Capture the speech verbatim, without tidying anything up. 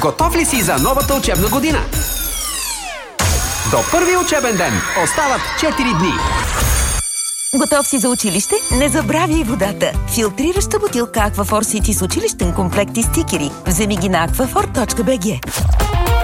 Готов ли си за новата учебна година? До първи учебен ден остават четири дни. Готов си за училище? Не забравяй водата. Филтрираща бутилка Аквафор Сити с училищен комплект и стикери. Вземи ги на аквафор точка би джи.